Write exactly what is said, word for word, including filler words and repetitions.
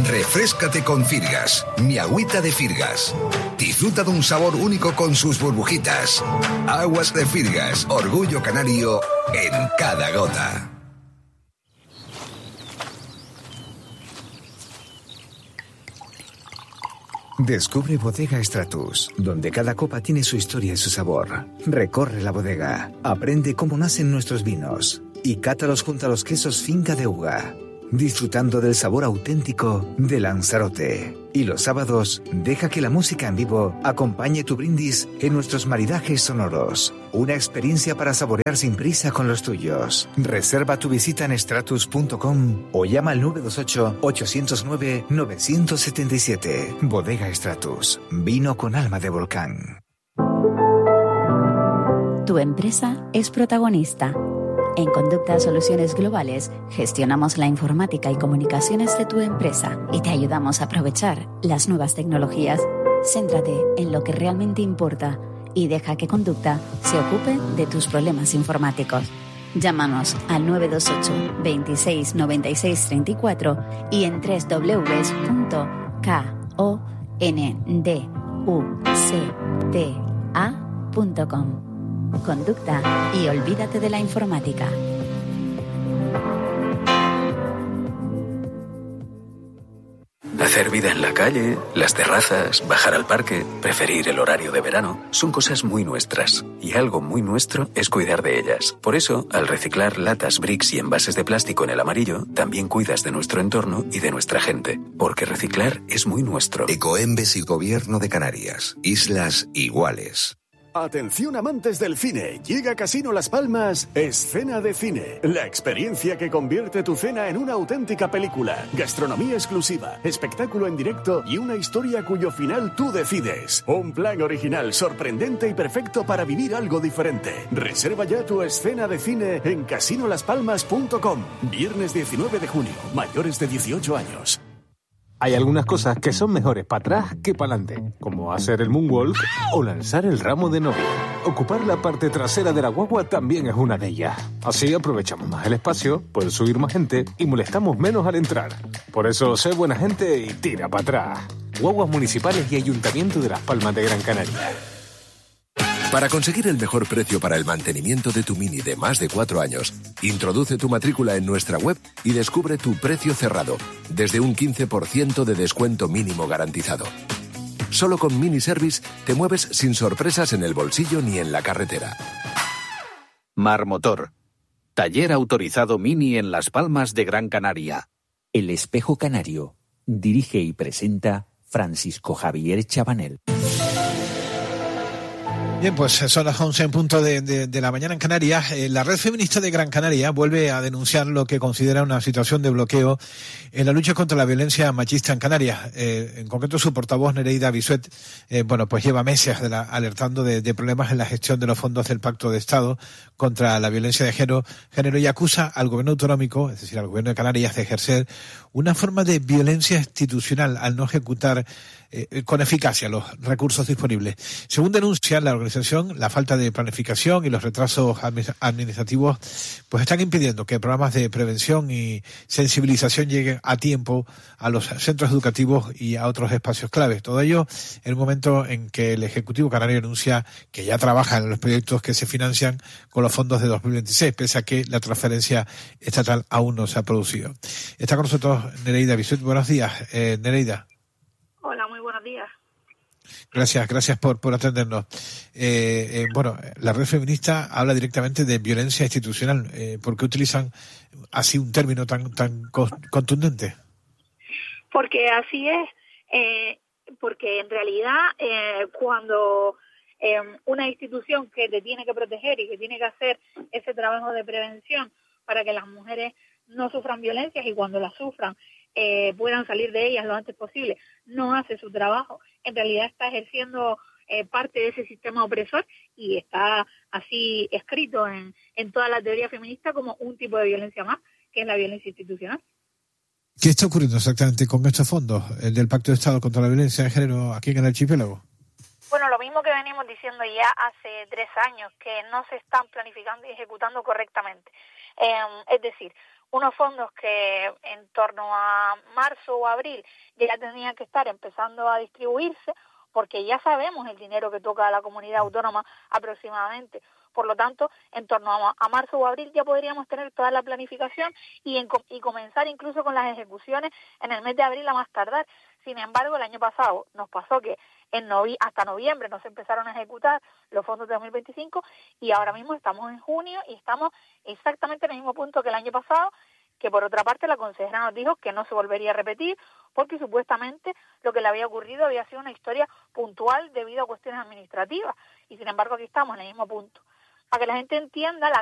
Refréscate con Firgas, mi agüita de Firgas. Disfruta de un sabor único con sus burbujitas. Aguas de Firgas, orgullo canario en cada gota. Descubre Bodega Stratus, donde cada copa tiene su historia y su sabor. Recorre la bodega, aprende cómo nacen nuestros vinos y cátalos junto a los quesos Finca de Uga, disfrutando del sabor auténtico de Lanzarote. Y los sábados, deja que la música en vivo acompañe tu brindis en nuestros maridajes sonoros. Una experiencia para saborear sin prisa con los tuyos. Reserva tu visita en stratus punto com o llama al nueve dos ocho, ocho cero nueve, nueve siete siete. Bodega Stratus, vino con alma de volcán. Tu empresa es protagonista. En Conducta Soluciones Globales gestionamos la informática y comunicaciones de tu empresa y te ayudamos a aprovechar las nuevas tecnologías. Céntrate en lo que realmente importa y deja que Conducta se ocupe de tus problemas informáticos. Llámanos al nueve dos ocho, veintiséis, noventa y seis, treinta y cuatro y en doble u doble u doble u punto conducta punto com. Conducta y olvídate de la informática. Hacer vida en la calle, las terrazas, bajar al parque, preferir el horario de verano, son cosas muy nuestras. Y algo muy nuestro es cuidar de ellas. Por eso, al reciclar latas, bricks y envases de plástico en el amarillo, también cuidas de nuestro entorno y de nuestra gente. Porque reciclar es muy nuestro. Ecoembes y Gobierno de Canarias. Islas iguales. Atención amantes del cine, llega a Casino Las Palmas Escena de Cine, la experiencia que convierte tu cena en una auténtica película, gastronomía exclusiva, espectáculo en directo y una historia cuyo final tú decides. Un plan original, sorprendente y perfecto para vivir algo diferente. Reserva ya tu escena de cine en casino las palmas punto com. Viernes diecinueve de junio, mayores de dieciocho años. Hay algunas cosas que son mejores para atrás que para adelante, como hacer el moonwalk o lanzar el ramo de novia. Ocupar la parte trasera de la guagua también es una de ellas. Así aprovechamos más el espacio, puede subir más gente y molestamos menos al entrar. Por eso, sé buena gente y tira para atrás. Guaguas municipales y Ayuntamiento de Las Palmas de Gran Canaria. Para conseguir el mejor precio para el mantenimiento de tu Mini de más de cuatro años, introduce tu matrícula en nuestra web y descubre tu precio cerrado, desde un quince por ciento de descuento mínimo garantizado. Solo con Mini Service te mueves sin sorpresas en el bolsillo ni en la carretera. Marmotor, taller autorizado Mini en Las Palmas de Gran Canaria. El Espejo Canario, dirige y presenta Francisco Javier Chabanel. Bien, pues son las once en punto de, de, de la mañana en Canarias. Eh, la Red Feminista de Gran Canaria vuelve a denunciar lo que considera una situación de bloqueo en la lucha contra la violencia machista en Canarias. Eh, en concreto, su portavoz, Nereida Bisuet, eh, bueno, pues lleva meses de la, alertando de, de problemas en la gestión de los fondos del Pacto de Estado contra la violencia de género, género y acusa al gobierno autonómico, es decir, al gobierno de Canarias, de ejercer una forma de violencia institucional al no ejecutar eh, con eficacia los recursos disponibles. Según denuncia la organización, la falta de planificación y los retrasos administrativos pues están impidiendo que programas de prevención y sensibilización lleguen a tiempo a los centros educativos y a otros espacios claves. Todo ello en un momento en que el Ejecutivo Canario anuncia que ya trabaja en los proyectos que se financian con los fondos de dos mil veintiséis, pese a que la transferencia estatal aún no se ha producido. Está con nosotros Nereida Bisuet. Buenos días, eh, Nereida. Hola, muy buenos días. Gracias, gracias por, por atendernos. Eh, eh, bueno, la Red Feminista habla directamente de violencia institucional. Eh, ¿Por qué utilizan así un término tan tan contundente? Porque así es, eh, porque en realidad eh, cuando eh, una institución que te tiene que proteger y que tiene que hacer ese trabajo de prevención para que las mujeres no sufran violencias y cuando las sufran eh, puedan salir de ellas lo antes posible, no hace su trabajo, en realidad está ejerciendo eh, parte de ese sistema opresor y está así escrito en, en toda la teoría feminista como un tipo de violencia más, que es la violencia institucional. ¿Qué está ocurriendo exactamente con estos fondos, el del Pacto de Estado contra la Violencia de Género aquí en el archipiélago? Bueno, lo mismo que venimos diciendo ya hace tres años, que no se están planificando y ejecutando correctamente. Eh, es decir, unos fondos que en torno a marzo o abril ya tenían que estar empezando a distribuirse, porque ya sabemos el dinero que toca a la comunidad autónoma aproximadamente. Por lo tanto, en torno a, a marzo o abril ya podríamos tener toda la planificación y, en, y comenzar incluso con las ejecuciones en el mes de abril a más tardar. Sin embargo, el año pasado nos pasó que en novi- hasta noviembre no se empezaron a ejecutar los fondos de dos mil veinticinco y ahora mismo estamos en junio y estamos exactamente en el mismo punto que el año pasado, que por otra parte la consejera nos dijo que no se volvería a repetir porque supuestamente lo que le había ocurrido había sido una historia puntual debido a cuestiones administrativas y sin embargo aquí estamos en el mismo punto. Para que la gente entienda, la